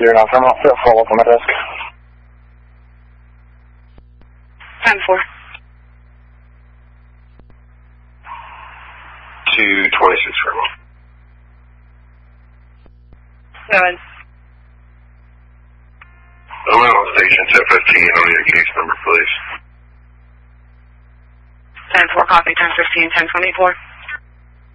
09 terminal, follow up on my desk. 10-4. 226 terminal. 7. Atlanta Station 1015, I need a case number, please. 10-4, copy, 10-15, 10-24.